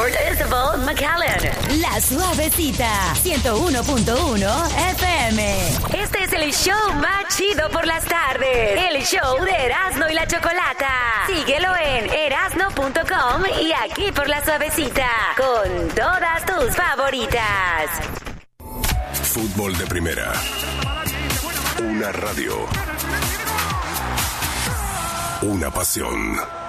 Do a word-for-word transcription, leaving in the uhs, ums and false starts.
Port Isabel, McAllen. La Suavecita, ciento uno punto uno F M. Este es el show más chido por las tardes. El show de Erasmo y la Chocolata. Síguelo en erasmo punto com y aquí por La Suavecita. Con todas tus favoritas. Fútbol de primera. Una radio. Una pasión.